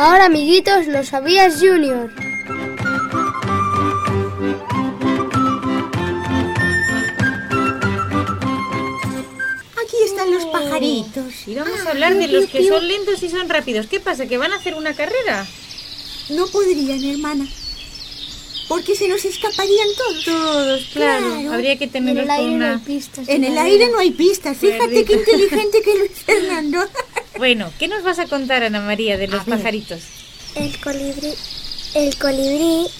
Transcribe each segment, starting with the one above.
Ahora, amiguitos, ¿lo sabías, Junior? Aquí están los pajaritos. Y vamos a hablar de los que son lentos y son rápidos. ¿Qué pasa? ¿Que van a hacer una carrera? No podrían, hermana, porque se nos escaparían todos. Todos, claro. Habría que tenerlos con una... En el aire no hay pistas. Fíjate qué inteligente que Luis Fernando. Bueno, ¿qué nos vas a contar, Ana María, de los pajaritos? El colibrí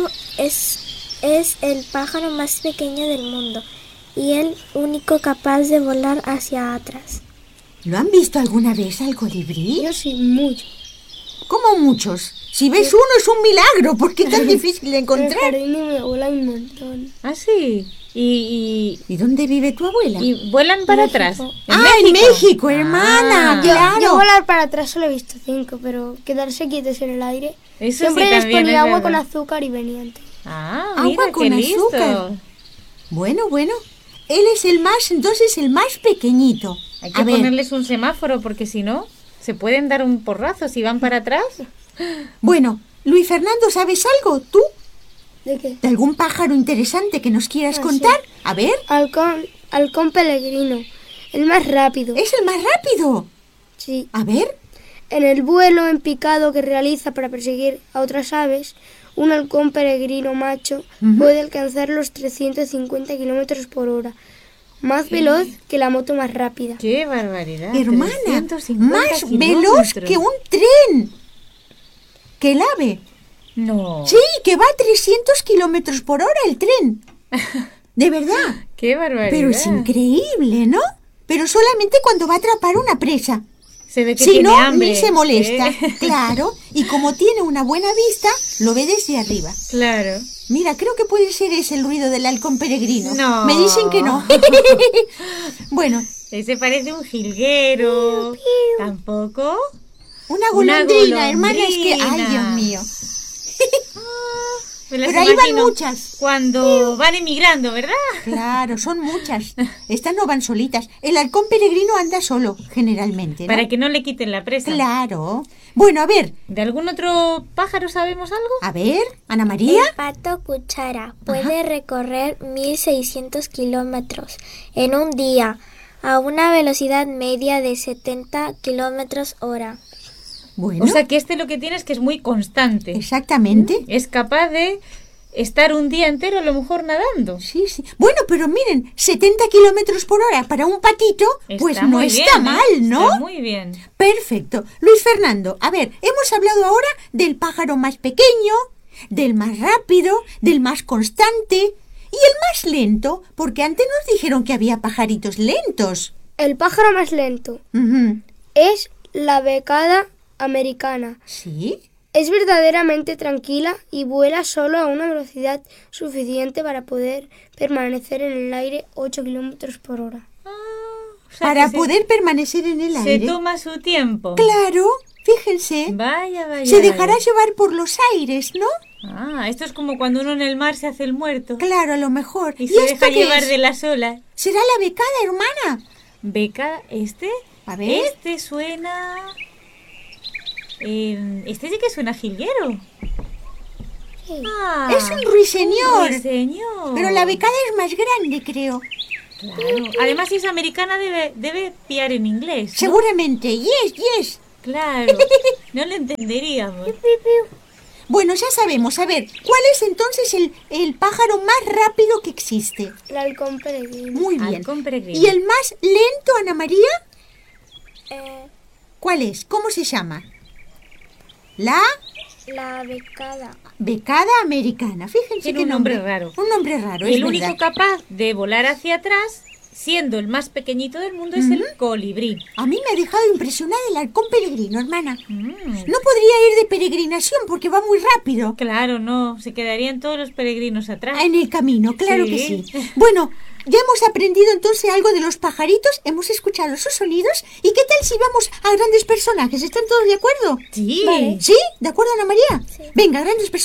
es el pájaro más pequeño del mundo y el único capaz de volar hacia atrás. ¿Lo han visto alguna vez al colibrí? Yo sí, mucho. ¿Cómo muchos? Si ves uno es un milagro, porque es tan difícil de encontrar. En el jardín de mi abuela hay un montón. Ah, sí. ¿Y dónde vive tu abuela? ¿Y vuelan para atrás? En México, hermana, claro. Yo volar para atrás solo he visto 5, pero quedarse quietos en el aire. Eso siempre sí, les también ponía es agua verdad. con azúcar y venían. Ah, mira, agua con qué listo. azúcar. Bueno. Él es el más pequeñito. Hay que ponerles un semáforo porque si no, se pueden dar un porrazo si van para atrás. Bueno, Luis Fernando, ¿sabes algo? ¿Tú? ¿De qué? ¿De algún pájaro interesante que nos quieras contar? Sí. A ver. Halcón peregrino, el más rápido. ¿Es el más rápido? Sí. A ver. En el vuelo en picado que realiza para perseguir a otras aves, un halcón peregrino macho puede alcanzar los 350 kilómetros por hora. Más veloz que la moto más rápida. ¡Qué barbaridad! Hermana, 350 más veloz que un tren. Que el ave. No. Sí, que va a 300 kilómetros por hora el tren. De verdad. ¡Qué barbaridad! Pero es increíble, ¿no? Pero solamente cuando va a atrapar una presa. Se ve que si tiene no, hambre. ni se molesta. Claro. Y como tiene una buena vista, lo ve desde arriba. Claro. Mira, creo que puede ser ese el ruido del halcón peregrino. No. Me dicen que no. Bueno. Ese parece un jilguero. Piu, piu. ¿Tampoco? Una golondrina, hermana, es que... ¡Ay, Dios mío! Pero ahí van muchas. Cuando van emigrando, ¿verdad? Claro, son muchas. Estas no van solitas. El halcón peregrino anda solo, generalmente, ¿no? Para que no le quiten la presa. Claro. Bueno, a ver. ¿De algún otro pájaro sabemos algo? A ver, Ana María. El pato cuchara puede recorrer 1.600 kilómetros en un día a una velocidad media de 70 kilómetros hora. Bueno. O sea que lo que tiene es que es muy constante. Exactamente. Es capaz de estar un día entero a lo mejor nadando. Sí. Bueno, pero miren, 70 kilómetros por hora para un patito, pues no está mal, ¿no? Está muy bien. Perfecto. Luis Fernando, a ver, hemos hablado ahora del pájaro más pequeño, del más rápido, del más constante y el más lento, porque antes nos dijeron que había pajaritos lentos. El pájaro más lento es la becada americana. ¿Sí? Es verdaderamente tranquila y vuela solo a una velocidad suficiente para poder permanecer en el aire 8 kilómetros por hora. O sea para poder permanecer en el aire. Se toma su tiempo. Claro, fíjense. Vaya. Se dejará llevar por los aires, ¿no? Ah, esto es como cuando uno en el mar se hace el muerto. Claro, a lo mejor. Y se deja llevar de las olas. ¿Será la becada, hermana? ¿Becada? A ver. Este suena... este sí que suena jilguero. Sí. Ah, es un ruiseñor. Pero la becada es más grande, creo. Claro. Además, si es americana, debe piar en inglés, ¿no? Seguramente. Yes. Claro. No lo entenderíamos. Bueno, ya sabemos. A ver, ¿cuál es entonces el pájaro más rápido que existe? El halcón peregrino. Muy bien. Halcón peregrino. ¿Y el más lento, Ana María? ¿Cuál es? ¿Cómo se llama? La becada americana. Fíjense Tiene qué un nombre raro. Un nombre raro, El único capaz de volar hacia atrás, siendo el más pequeñito del mundo, es el colibrí. A mí me ha dejado impresionada el halcón peregrino, hermana. No podría ir de peregrinación porque va muy rápido. Claro, no. Se quedarían todos los peregrinos atrás. En el camino, claro que sí. Bueno, ya hemos aprendido entonces algo de los pajaritos, hemos escuchado sus sonidos. ¿Y qué tal si vamos a grandes personajes? ¿Están todos de acuerdo? Sí. Vale. ¿Sí? ¿De acuerdo, Ana María? Sí. Venga, grandes personajes.